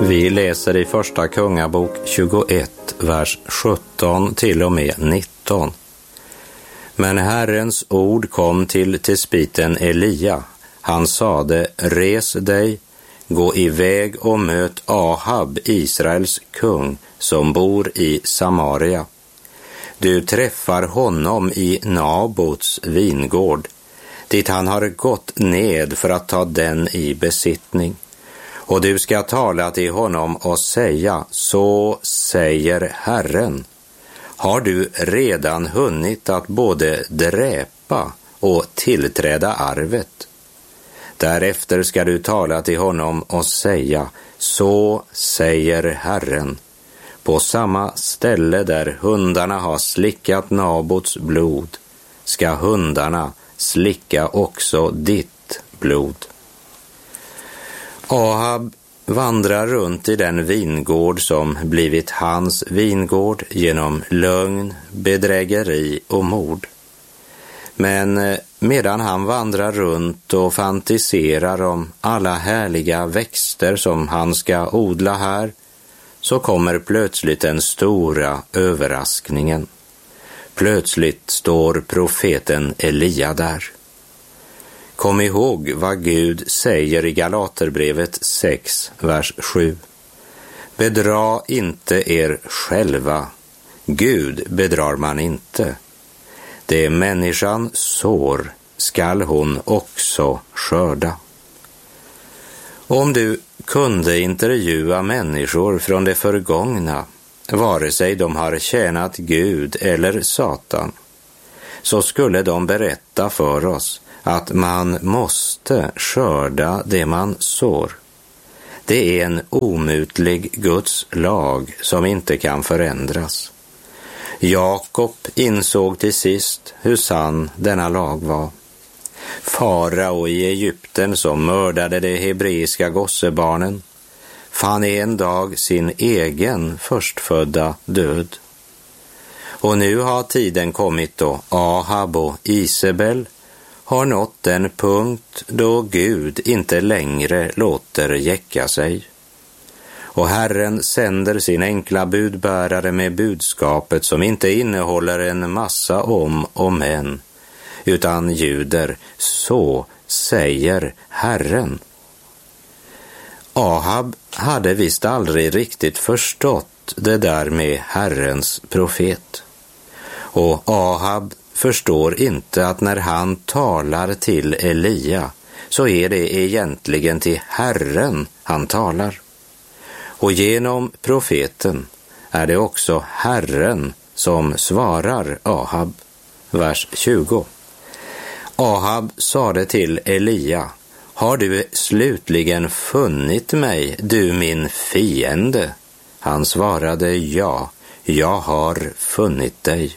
Vi läser i första Kungabok 21, vers 17 till och med 19. Men Herrens ord kom till tespiten Elia. Han sade, res dig, gå iväg och möt Ahab, Israels kung, som bor i Samaria. Du träffar honom i Nabots vingård, dit han har gått ned för att ta den i besittning. Och du ska tala till honom och säga, så säger Herren. Har du redan hunnit att både dräpa och tillträda arvet? Därefter ska du tala till honom och säga, så säger Herren. På samma ställe där hundarna har slickat Nabots blod ska hundarna slicka också ditt blod. Ahab vandrar runt i den vingård som blivit hans vingård genom lögn, bedrägeri och mord. Men medan han vandrar runt och fantiserar om alla härliga växter som han ska odla här, så kommer plötsligt den stora överraskningen. Plötsligt står profeten Elia där. Kom ihåg vad Gud säger i Galaterbrevet 6, vers 7. Bedra inte er själva, Gud bedrar man inte. Det människan sår skall hon också skörda. Om du kunde intervjua människor från det förgångna, vare sig de har tjänat Gud eller Satan, så skulle de berätta för oss att man måste skörda det man sår. Det är en omutlig Guds lag som inte kan förändras. Jakob insåg till sist hur sann denna lag var. Farao i Egypten som mördade de hebreiska gossebarnen fann en dag sin egen förstfödda död. Och nu har tiden kommit då Ahab och Isabel har nått den punkt då Gud inte längre låter jäcka sig. Och Herren sänder sin enkla budbärare med budskapet som inte innehåller en massa om och men, utan ljuder, så säger Herren. Ahab hade visst aldrig riktigt förstått det där med Herrens profet. Och Ahab förstår inte att när han talar till Elia så är det egentligen till Herren han talar. Och genom profeten är det också Herren som svarar Ahab. Vers 20. Ahab sade till Elia, har du slutligen funnit mig, du min fiende? Han svarade, ja, jag har funnit dig.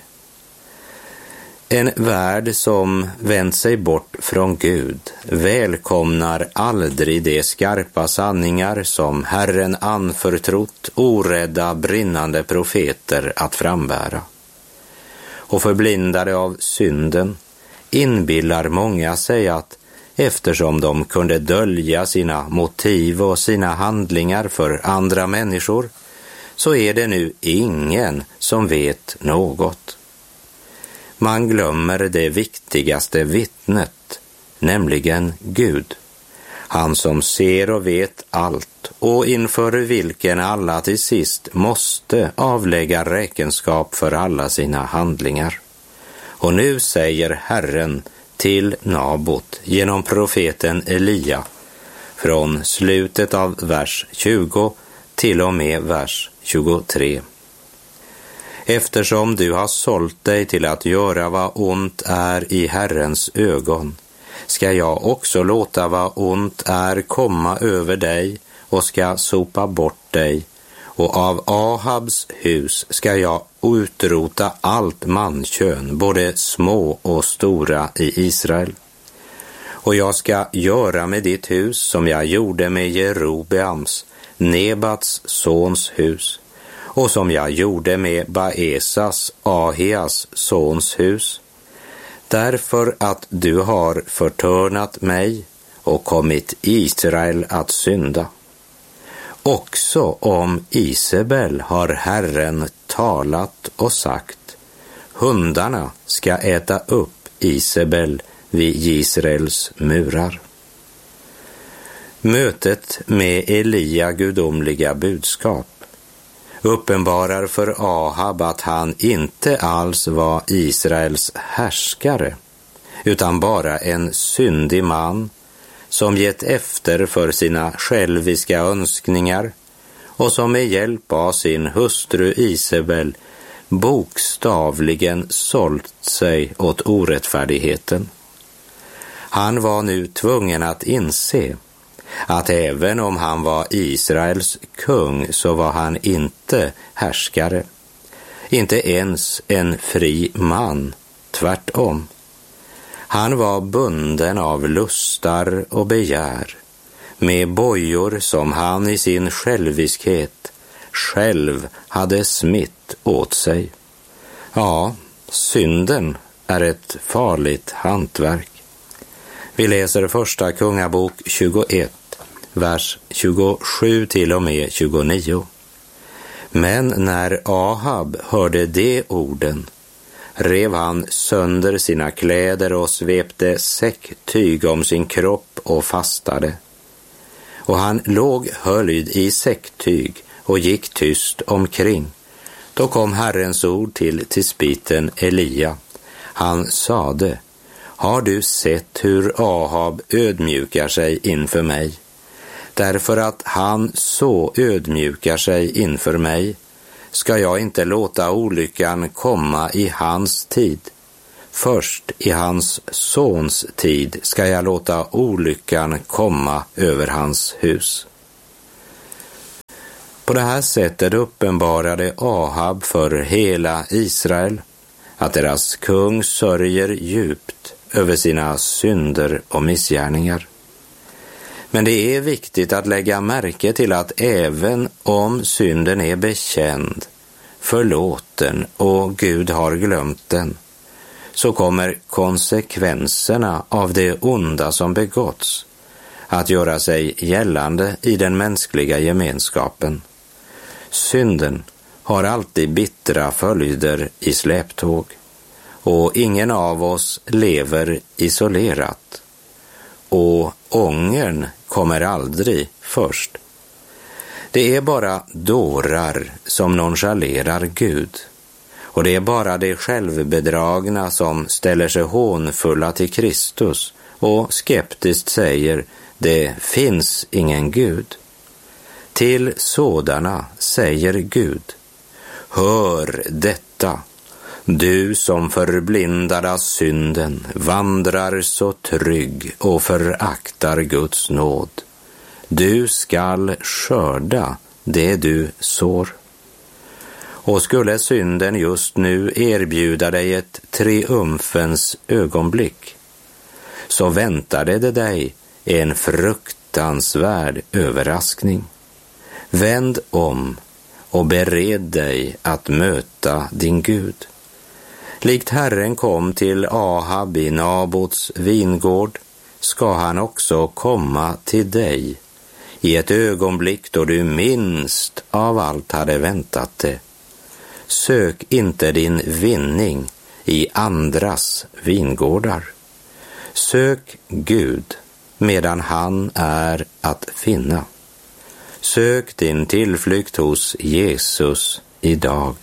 En värld som vänt sig bort från Gud välkomnar aldrig de skarpa sanningar som Herren anförtrott orädda brinnande profeter att frambära. Och förblindade av synden inbillar många sig att eftersom de kunde dölja sina motiv och sina handlingar för andra människor, så är det nu ingen som vet något. Man glömmer det viktigaste vittnet, nämligen Gud. Han som ser och vet allt och inför vilken alla till sist måste avlägga räkenskap för alla sina handlingar. Och nu säger Herren till Nabot genom profeten Elia från slutet av vers 20 till och med vers 23. Eftersom du har sålt dig till att göra vad ont är i Herrens ögon, ska jag också låta vad ont är komma över dig och ska sopa bort dig, och av Ahabs hus ska jag utrota allt mankön, både små och stora i Israel. Och jag ska göra med ditt hus som jag gjorde med Jerobeams, Nebats sons hus, och som jag gjorde med Baesas, Ahias sons hus, därför att du har förtörnat mig och kommit Israel att synda. Också om Isabel har Herren talat och sagt: hundarna ska äta upp Isabel vid Israels murar. Mötet med Elia gudomliga budskap uppenbarar för Ahab att han inte alls var Israels härskare, utan bara en syndig man som gett efter för sina själviska önskningar och som med hjälp av sin hustru Isabel bokstavligen sålt sig åt orättfärdigheten. Han var nu tvungen att inse att även om han var Israels kung så var han inte härskare, inte ens en fri man, tvärtom. Han var bunden av lustar och begär, med bojor som han i sin själviskhet själv hade smitt åt sig. Ja, synden är ett farligt hantverk. Vi läser första Kungabok 21, vers 27 till och med 29. Men när Ahab hörde de orden rev han sönder sina kläder och svepte säcktyg om sin kropp och fastade. Och han låg höljd i säcktyg och gick tyst omkring. Då kom Herrens ord till tisbiten Elia. Han sade: har du sett hur Ahab ödmjukar sig inför mig? Därför att han så ödmjukar sig inför mig ska jag inte låta olyckan komma i hans tid. Först i hans sons tid ska jag låta olyckan komma över hans hus. På det här sättet uppenbarade Ahab för hela Israel att deras kung sörjer djupt över sina synder och missgärningar. Men det är viktigt att lägga märke till att även om synden är bekänd, förlåten och Gud har glömt den, så kommer konsekvenserna av det onda som begåtts att göra sig gällande i den mänskliga gemenskapen. Synden har alltid bittra följder i släptåg, och ingen av oss lever isolerat. Och ångern kommer aldrig först. Det är bara dårar som nonchalerar Gud, och det är bara de självbedragna som ställer sig hånfulla till Kristus och skeptiskt säger: det finns ingen Gud. Till sådana säger Gud: hör detta, du som förblindad av synden vandrar så trygg och föraktar Guds nåd. Du skall skörda det du sår. Och skulle synden just nu erbjuda dig ett triumfens ögonblick, så väntade det dig en fruktansvärd överraskning. Vänd om och bered dig att möta din Gud. Likt Herren kom till Ahab i Nabots vingård ska han också komma till dig i ett ögonblick då du minst av allt hade väntat det. Sök inte din vinning i andras vingårdar. Sök Gud medan han är att finna. Sök din tillflykt hos Jesus idag.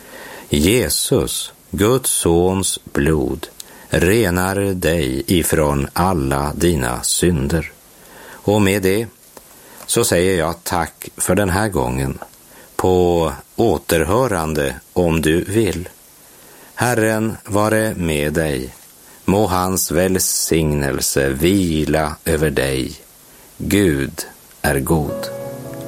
Jesus, Guds sons blod, renar dig ifrån alla dina synder. Och med det så säger jag tack för den här gången. På återhörande om du vill. Herren vare med dig. Må hans välsignelse vila över dig. Gud är god.